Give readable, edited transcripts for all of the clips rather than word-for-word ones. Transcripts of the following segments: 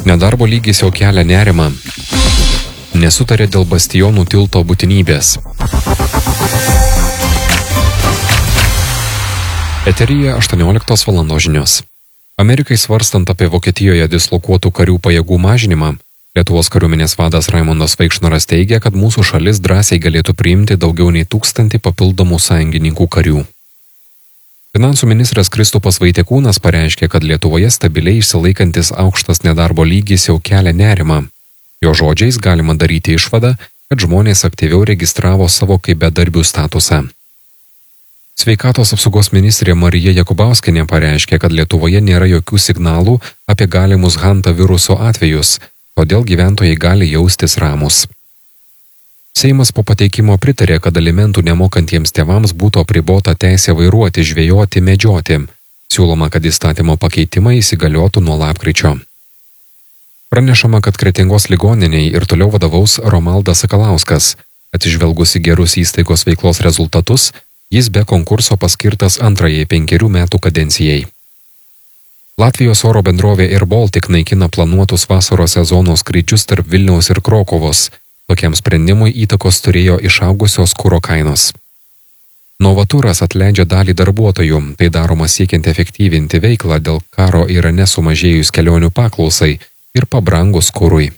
Nedarbo lygis jau kelia nerimą. Nesutarė dėl Bastionų tilto būtinybės. Eteryje 18 val. Žinios. Amerikai svarstant apie Vokietijoje dislokuotų karių pajėgų mažinimą, Lietuvos kariuomenės vadas Raimondas Vaikšnoras teigia, kad mūsų šalis drąsiai galėtų priimti daugiau nei 1000 papildomų sąjungininkų karių. Finansų ministras Kristupas Vaitiekūnas pareiškė, kad Lietuvoje stabiliai išsilaikantis aukštas nedarbo lygis jau kelia nerimą. Jo žodžiais galima daryti išvadą, kad žmonės aktyviau registravo savo kaip bedarbių statusą. Sveikatos apsaugos ministrė Marija Jakubauskienė pareiškė, kad Lietuvoje nėra jokių signalų apie galimus Hanta viruso atvejus, todėl gyventojai gali jaustis ramūs. Seimas po pateikimo pritarė, kad alimentų nemokantiems tėvams būtų apribota teisė vairuoti, žvejoti, medžioti. Siūloma, kad įstatymo pakeitimai įsigaliotų nuo lapkričio. Pranešama, kad Kretingos ligoniniai ir toliau vadovaus Romaldas Sakalauskas. Atsižvelgus į gerus įstaigos veiklos rezultatus, jis be konkurso paskirtas antrajai 5 metų kadencijai. Latvijos oro bendrovė Air Baltic naikina planuotus vasaros sezono skrydžius tarp Vilniaus ir Krokuvos. Tokiam sprendimui įtakos turėjo išaugusios kuro kainos. Novaturas atleidžia dalį darbuotojų, tai daroma siekiant efektyvinti veiklą dėl karo Irane sumažėjus kelionių paklausai ir pabrangus kurui.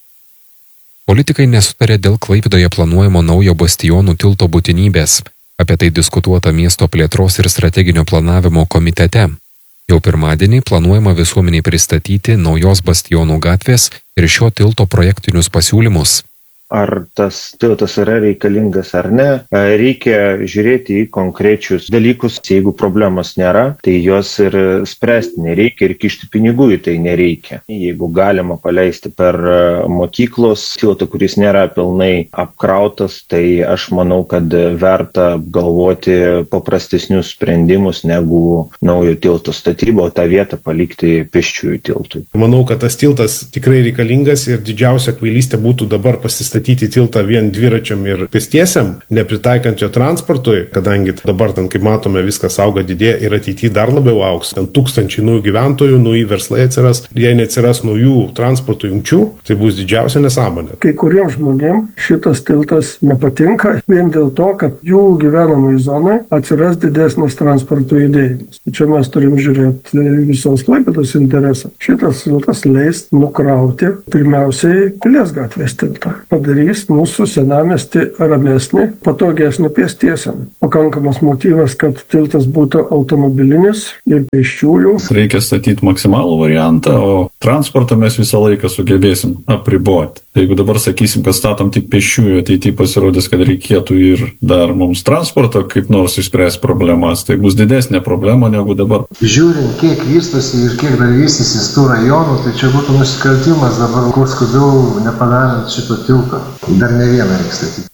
Politikai nesutarė dėl Klaipėdoje planuojamo naujo Bastionų tilto būtinybės. Apie tai diskutuota miesto plėtros ir strateginio planavimo komitete. Jau pirmadienį planuojama visuomeniai pristatyti naujos Bastionų gatvės ir šio tilto projektinius pasiūlymus. Ar tas tiltas yra reikalingas ar ne, reikia žiūrėti į konkrečius dalykus. Jeigu problemos nėra, tai jos ir spręsti nereikia ir kišti pinigų į tai nereikia. Jeigu galima paleisti per mokyklos tiltą, kuris nėra pilnai apkrautas, tai aš manau, kad verta galvoti paprastesnius sprendimus negu naujo tilto statybą, o tą vietą palikti pėsčiųjų tiltui. Manau, kad tas tiltas tikrai reikalingas ir didžiausia kvailystė būtų dabar pasistatyti tiltą vien dviračiam ir pėstiesiam, nepritaikant jo transportui, kadangi dabar ten, kaip matome, viskas auga, didėja ir ateityje dar labiau augs. Ten 1000 naujų gyventojų, nauji verslai atsiras, jei neatsiras naujų transporto jungčių, tai bus didžiausia nesąmonė. Kai kuriems žmonėms šitas tiltas nepatinka vien dėl to, kad jų gyvenamai zonai atsiras didesnis transporto judėjimas. Čia mes turim žiūrėti visos Klaipėdos interesą. Šitas tiltas leis nukrauti pirmiausiai Pilies gatvės tiltą. Padarys mūsų senamiestį ramesnį, patogesnį pėstiesiam. Pakankamas motyvas, kad tiltas būtų automobilinis ir pėsčiųjų. Reikia statyti maksimalų variantą, o transportą mes visą laiką sugebėsim apriboti. Jeigu dabar sakysim, kad statom tik pėsčiųjų, ateityje pasirodys, kad reikėtų ir dar mums transporto kaip nors išspręs problemas, tai bus didesnė problema negu dabar. Žiūrint, kiek vystosi ir kiek dar vystysis tų rajonų, tai čia būtų nusikaltimas dabar kur skubiau nepadarant šito tilto. Dar ne vieną reikia statyti.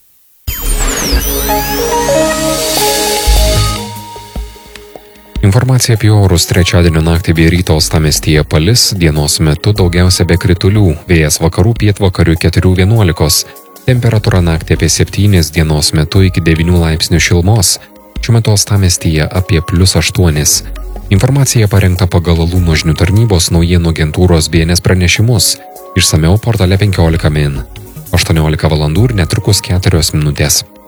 Informacija apie orus trečiadienio naktį bei ryto uostamiestyje palis, dienos metu daugiausia be kritulių, vėjas vakarų pietvakarių 4–11, temperatūra naktį apie 7, dienos metu iki 9 laipsnių šilumos, šiuo metu uostamiestyje apie +8. Informacija parengta pagal Luno žinių tarnybos naujienų agentūros BNS pranešimus, išsamiau portale 15 min. 18 val. Ir netrukus 4 minutės.